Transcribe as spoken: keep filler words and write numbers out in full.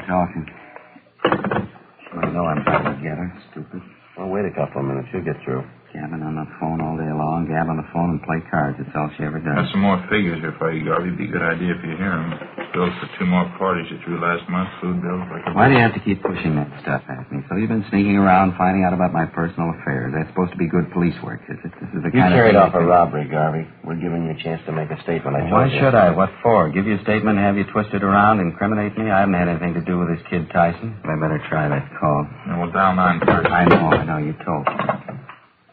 talking. I know I'm trying to get her, stupid. Well, wait a couple of minutes. She'll get through. Gabbing on the phone all day long, gab on the phone and play cards. That's all she ever does. Got some more figures here for you, Garvey. Be a good idea if you hear them. Bills for two more parties you threw last month. Food bills like a... Why do you have to keep pushing that stuff at me? So you've been sneaking around, finding out about my personal affairs. That's supposed to be good police work. This is, this is the You kind carried of off a robbery, Garvey. We're giving you a chance to make a statement. I Why told you. should I? What for? Give you a statement and have you twisted around, incriminate me? I haven't had anything to do with this kid Tyson. I better try that call. And we'll dial nine first. I know, I know. You told me.